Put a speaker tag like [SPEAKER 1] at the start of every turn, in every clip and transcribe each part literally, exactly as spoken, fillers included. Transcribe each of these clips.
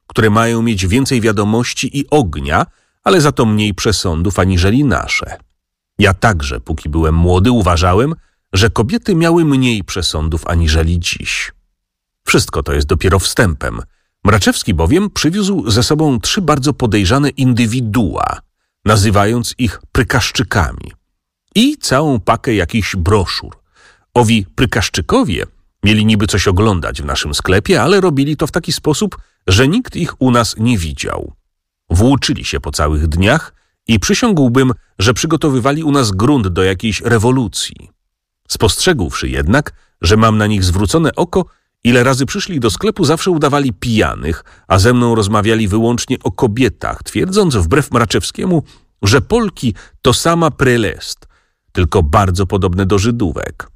[SPEAKER 1] które mają mieć więcej wiadomości i ognia, ale za to mniej przesądów aniżeli nasze. Ja także, póki byłem młody, uważałem, że kobiety miały mniej przesądów aniżeli dziś. Wszystko to jest dopiero wstępem. Mraczewski bowiem przywiózł ze sobą trzy bardzo podejrzane indywidua, nazywając ich prykaszczykami, i całą pakę jakichś broszur. Owi prykaszczykowie mieli niby coś oglądać w naszym sklepie, ale robili to w taki sposób, że nikt ich u nas nie widział. Włóczyli się po całych dniach i przysiągłbym, że przygotowywali u nas grunt do jakiejś rewolucji. Spostrzegłszy jednak, że mam na nich zwrócone oko, ile razy przyszli do sklepu, zawsze udawali pijanych, a ze mną rozmawiali wyłącznie o kobietach, twierdząc wbrew Mraczewskiemu, że Polki to sama prelest, tylko bardzo podobne do Żydówek.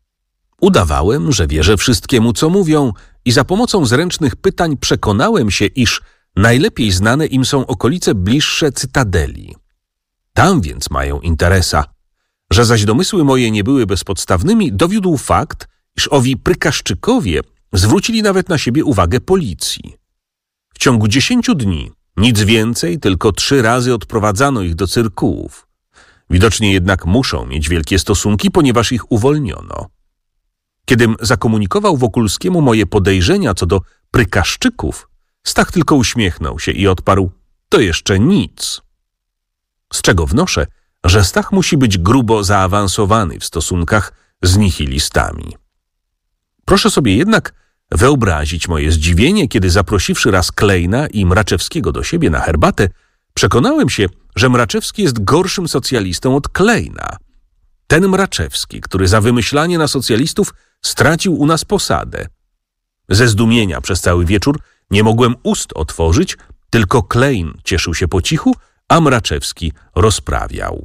[SPEAKER 1] Udawałem, że wierzę wszystkiemu, co mówią, i za pomocą zręcznych pytań przekonałem się, iż najlepiej znane im są okolice bliższe Cytadeli. Tam więc mają interesa. Że zaś domysły moje nie były bezpodstawnymi, dowiódł fakt, iż owi prykaszczykowie zwrócili nawet na siebie uwagę policji. W ciągu dziesięciu dni, nic więcej, tylko trzy razy odprowadzano ich do cyrkułów. Widocznie jednak muszą mieć wielkie stosunki, ponieważ ich uwolniono. Kiedym zakomunikował Wokulskiemu moje podejrzenia co do prykaszczyków, Stach tylko uśmiechnął się i odparł: to jeszcze nic. Z czego wnoszę, że Stach musi być grubo zaawansowany w stosunkach z nihilistami. Proszę sobie jednak wyobrazić moje zdziwienie, kiedy zaprosiwszy raz Klejna i Mraczewskiego do siebie na herbatę, przekonałem się, że Mraczewski jest gorszym socjalistą od Klejna. Ten Mraczewski, który za wymyślanie na socjalistów stracił u nas posadę. Ze zdumienia przez cały wieczór nie mogłem ust otworzyć, tylko Klejn cieszył się po cichu, a Mraczewski rozprawiał.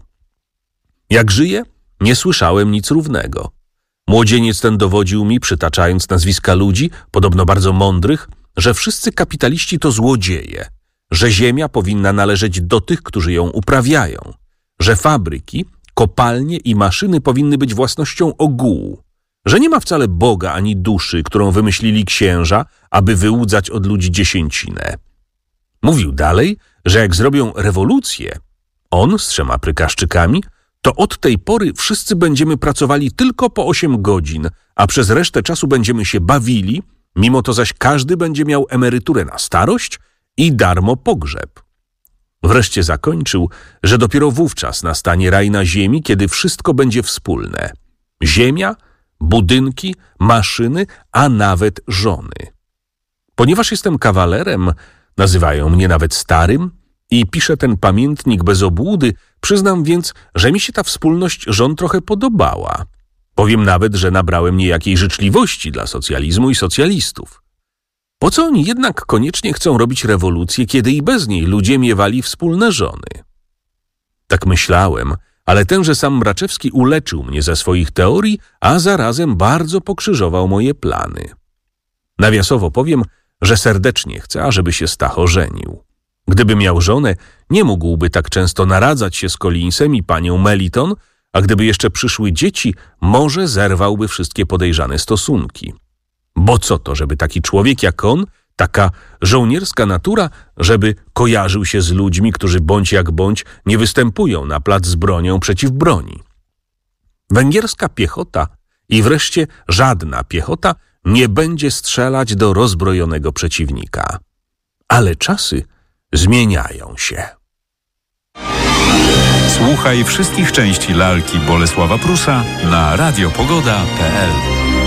[SPEAKER 1] Jak żyje? Nie słyszałem nic równego. Młodzieniec ten dowodził mi, przytaczając nazwiska ludzi, podobno bardzo mądrych, że wszyscy kapitaliści to złodzieje, że ziemia powinna należeć do tych, którzy ją uprawiają, że fabryki, kopalnie i maszyny powinny być własnością ogółu, że nie ma wcale Boga ani duszy, którą wymyślili księża, aby wyłudzać od ludzi dziesięcinę. Mówił dalej, że jak zrobią rewolucję, on z trzema prykaszczykami, to od tej pory wszyscy będziemy pracowali tylko po osiem godzin, a przez resztę czasu będziemy się bawili, mimo to zaś każdy będzie miał emeryturę na starość i darmo pogrzeb. Wreszcie zakończył, że dopiero wówczas nastanie raj na ziemi, kiedy wszystko będzie wspólne. Ziemia, budynki, maszyny, a nawet żony. Ponieważ jestem kawalerem, nazywają mnie nawet starym, i piszę ten pamiętnik bez obłudy, przyznam więc, że mi się ta wspólność żon trochę podobała. Powiem nawet, że nabrałem niejakiej życzliwości dla socjalizmu i socjalistów. Po co oni jednak koniecznie chcą robić rewolucję, kiedy i bez niej ludzie miewali wspólne żony? Tak myślałem, ale tenże sam Mraczewski uleczył mnie ze swoich teorii, a zarazem bardzo pokrzyżował moje plany. Nawiasowo powiem, że serdecznie chcę, ażeby się Stach ożenił. Gdyby miał żonę, nie mógłby tak często naradzać się z Collinsem i panią Meliton, a gdyby jeszcze przyszły dzieci, może zerwałby wszystkie podejrzane stosunki. Bo co to, żeby taki człowiek jak on, taka żołnierska natura, żeby kojarzył się z ludźmi, którzy bądź jak bądź nie występują na plac z bronią przeciw broni. Węgierska piechota i wreszcie żadna piechota nie będzie strzelać do rozbrojonego przeciwnika. Ale czasy zmieniają się.
[SPEAKER 2] Słuchaj wszystkich części lalki Bolesława Prusa na radiopogoda kropka pe el.